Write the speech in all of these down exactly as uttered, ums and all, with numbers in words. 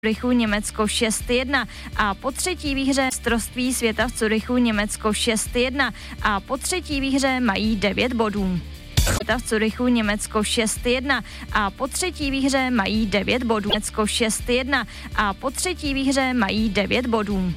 Curychu Německo šest jedna a po třetí výhře mistrovství světa v Curychu Německo šest jedna a po třetí výhře mají devět bodů. V Curychu Německo šest jedna a po třetí výhře mají devět bodů. Německo šest jedna a po třetí výhře mají devět bodů.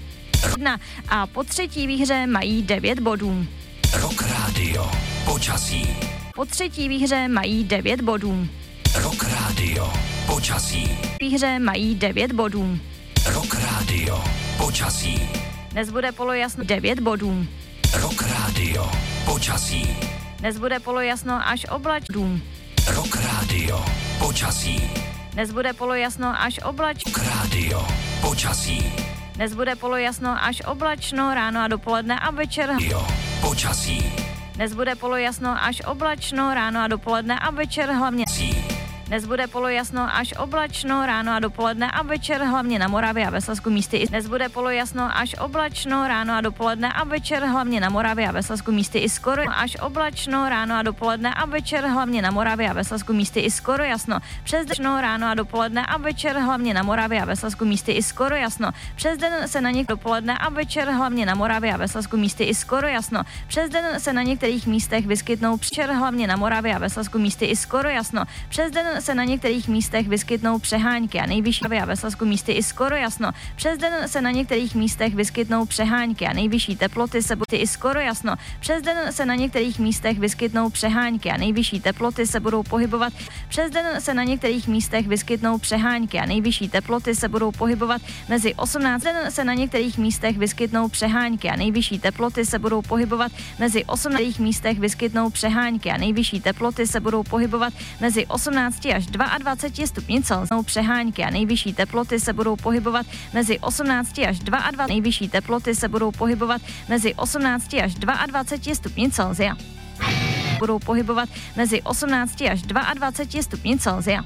A po třetí výhře mají devět bodů. Rock Radio. Počasí. Po třetí výhře mají devět bodů. Rock Radio. Počasí. Výhře mají devět bodů. Rock Radio. Počasí. Dnes bude polojasno devět bodů. Rock Radio. Počasí. Dnes bude polojasno až oblačno. Rock Radio. Počasí. Dnes bude polojasno až oblačno. Rock Radio. Počasí. Dnes bude polojasno až oblačno, ráno a dopoledne a večer. Jo. Počasí. Dnes bude polojasno až oblačno, ráno a dopoledne a večer hlavně. Sí. Dnes bude polojasno až oblačno, ráno a dopoledne a večer hlavně na Moravě a ve Slezsku místy i dnes bude polojasno až oblačno, ráno a dopoledne a večer hlavně na Moravě a ve Slezsku místy i skoro až oblačno, ráno a dopoledne a večer hlavně na Moravě a ve Slezsku místy i skoro jasno. Přes den ráno a dopoledne a večer hlavně na Moravě a ve Slezsku místy i skoro jasno. Přes den se na něk dopoledne a večer hlavně na Moravě a ve Slezsku místy i skoro jasno. Přes den se na některých místech vyskytnou večer hlavně na Moravě a ve Slezsku místy i skoro jasno. Přes den se na některých místech vyskytnou přehánky a nejvyšší a ve Slezsku místy i skoro jasno. Přes den se na některých místech vyskytnou přehánky a nejvyšší teploty se budou i skoro jasno. Přes den se na některých místech vyskytnou přehánky a nejvyšší teploty se budou pohybovat. Přes den se na některých místech vyskytnou přehánky a nejvyšší teploty se budou pohybovat mezi osmnáct. Den se na některých místech vyskytnou přehánky a nejvyšší teploty se budou pohybovat mezi osmnácti místech vyskytnou přehánky a nejvyšší teploty se budou pohybovat mezi osmnácti až dvaceti dvěma stupni Celsia. Přehánky a nejvyšší teploty se budou pohybovat mezi osmnácti až dvaceti. Nejvyšší teploty se budou pohybovat mezi osmnácti až dvaceti dvěma stupni Celsia. Budou pohybovat mezi osmnácti až dvaceti dvěma stupni Celsia.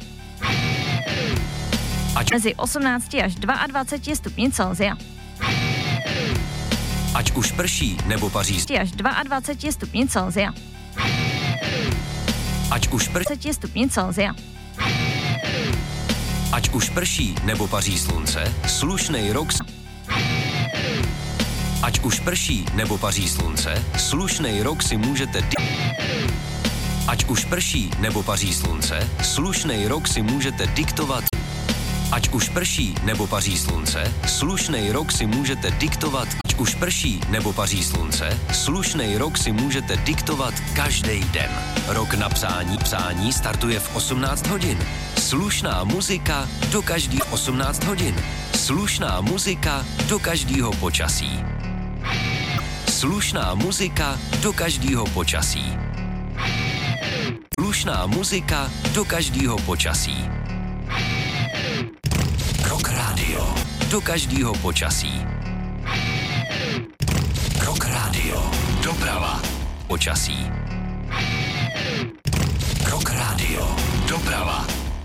Ať... Mezi osmnácti až dvaceti dvěma stupni Celsia. Ať už prší nebo paří. Až dvaceti dvěma stupni Celsia. Ať už prší. stupni Celsia. Ať už prší nebo paří slunce, slušnej rok. Ať už prší nebo paří slunce, slušnej rok si můžete di- Ať už prší nebo paří slunce, slušnej rok si můžete diktovat. Ať už prší nebo paří slunce, slušnej rok si můžete diktovat. Ať už prší nebo paří slunce, slušnej rok si můžete diktovat každý den. Rok na psání psání startuje v osmnáct hodin. Slušná muzika do každý osmnáct hodin. Slušná muzika do každého počasí. Slušná muzika do každého počasí. Slušná muzika do každého počasí. Rock Radio. Do každého počasí. Rock Radio. Doprava. Počasí. Rock Radio. Doprava.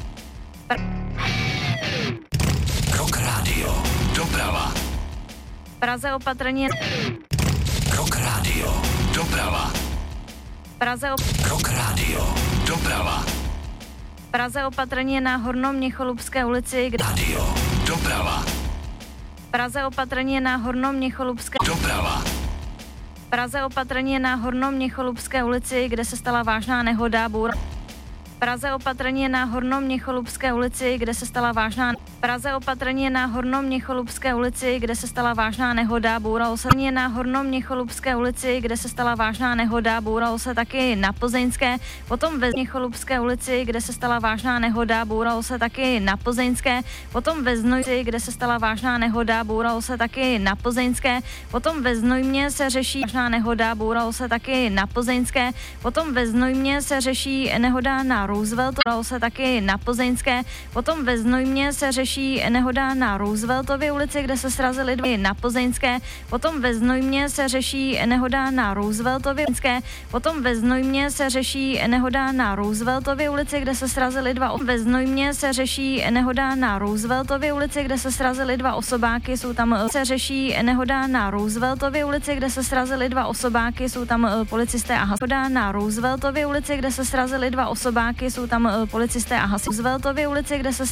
Rock Radio. Doprava. Praze opatrně. Rock Radio. Doprava. Praze op... Rock Radio. Doprava. Praze opatrně na Hornoměcholupské ulici, kde... Radio. Doprava. Praze opatrně na Hornoměcholupské... Doprava. Praze opatrně na Hornoměcholupské ulici, kde se stala vážná nehoda, bůra... Praze opatrně na Hornoměcholupské ulici, kde se stala vážná... Praze opatrně na Hornoměcholupské ulici, kde se stala vážná nehoda, bouralo se na Hornoměcholupské ulici, kde se stala vážná nehoda, bouralo se taky na Plzeňské, potom ve Měcholupské ulici, kde se stala vážná nehoda, bouralo se taky na Plzeňské, potom ve Znojmě, kde se stala vážná nehoda, bouralo se taky na Plzeňské, potom ve Znojmě se řeší vážná nehoda, bouralo se taky na Plzeňské, potom ve Znojmě se řeší nehoda na Roosevelt, bouralo se taky na Plzeňské, potom ve Znojmě se řeší nehoda na Rooseveltově ulici, kde se srazily dva na Plzeňské, potom ve Znojmě se řeší nehoda na Rooseveltově ulici, potom ve Znojmě se řeší nehoda na Rooseveltově ulici, kde se srazily dva ve Znojmě se řeší nehoda na Rooseveltově ulici, kde se srazily dva osobáky, jsou tam se řeší nehoda na Rooseveltově ulici, kde se srazily dva osobáky, jsou tam policisté a nehoda na Rooseveltově ulici, kde se srazily dva osobáky, jsou tam policisté a hasiči. Rooseveltově ulici, kde se